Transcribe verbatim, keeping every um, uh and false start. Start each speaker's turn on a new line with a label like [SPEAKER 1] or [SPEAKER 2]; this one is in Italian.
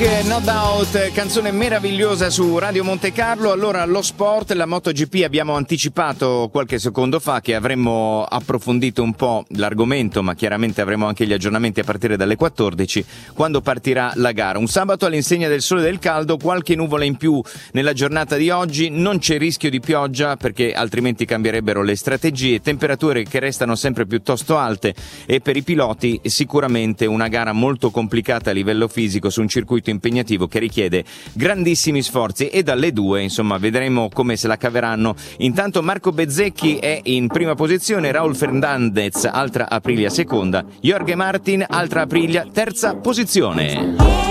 [SPEAKER 1] No Doubt, canzone meravigliosa su Radio Monte Carlo. Allora, lo sport, la MotoGP, abbiamo anticipato qualche secondo fa che avremmo approfondito un po' l'argomento, ma chiaramente avremo anche gli aggiornamenti a partire dalle quattordici, quando partirà la gara. Un sabato all'insegna del sole e del caldo, qualche nuvola in più nella giornata di oggi, non c'è rischio di pioggia perché altrimenti cambierebbero le strategie, temperature che restano sempre piuttosto alte e per i piloti sicuramente una gara molto complicata a livello fisico su un circuito impegnativo che richiede grandissimi sforzi, e dalle due insomma vedremo come se la caveranno. Intanto Marco Bezzecchi è in prima posizione, Raul Fernandez altra Aprilia seconda, Jorge Martin altra Aprilia terza posizione.